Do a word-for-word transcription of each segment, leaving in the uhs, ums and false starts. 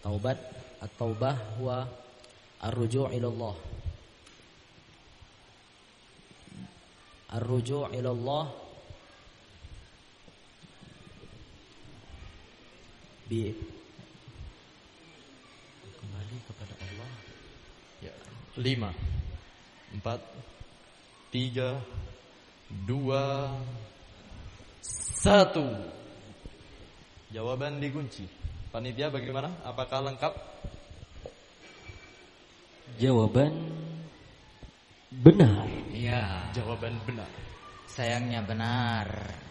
Taubat, at-taubah huwa ar-ruju' ila Allah. Ar-ruju' ila Allah bi kembali kepada Allah. Ya, lima, empat, tiga, dua, satu. Jawaban dikunci. Panitia bagaimana? Apakah lengkap? Jawaban benar. Iya. Jawaban benar. Sayangnya benar.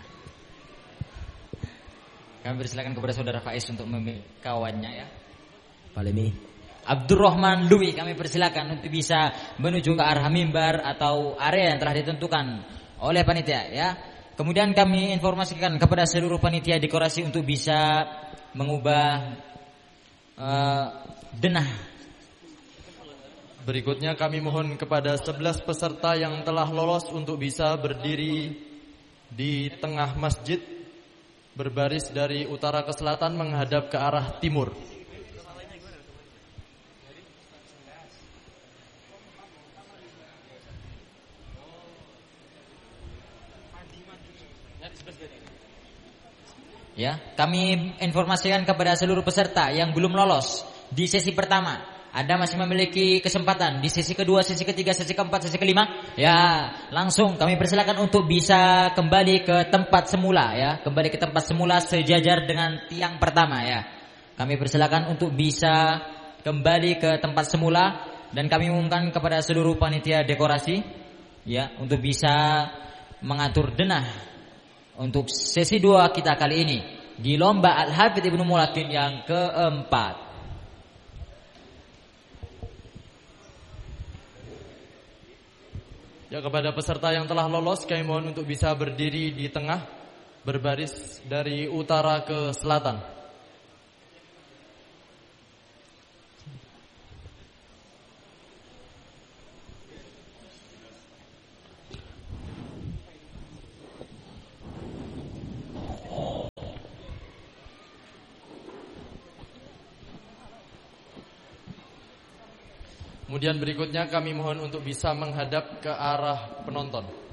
Kami persilakan kepada saudara Faiz untuk memilih kawannya ya. Palemi. Abdurrahman Lui, kami persilakan untuk bisa menuju ke arah mimbar atau area yang telah ditentukan oleh panitia ya. Kemudian kami informasikan kepada seluruh panitia dekorasi untuk bisa mengubah uh, denah. Berikutnya kami mohon kepada sebelas peserta yang telah lolos untuk bisa berdiri di tengah masjid, berbaris dari utara ke selatan menghadap ke arah timur. Ya, kami informasikan kepada seluruh peserta yang belum lolos di sesi pertama, Anda masih memiliki kesempatan di sesi kedua, sesi ketiga, sesi keempat, sesi kelima. Ya, langsung kami persilakan untuk bisa kembali ke tempat semula ya, kembali ke tempat semula sejajar dengan tiang pertama ya. Kami persilakan untuk bisa kembali ke tempat semula dan kami umumkan kepada seluruh panitia dekorasi ya untuk bisa mengatur denah untuk sesi dua kita kali ini di lomba Al-Hafidz Ibnu Mulakin yang keempat. Ya, kepada peserta yang telah lolos kami mohon untuk bisa berdiri di tengah, berbaris dari utara ke selatan. Kemudian berikutnya kami mohon untuk bisa menghadap ke arah penonton.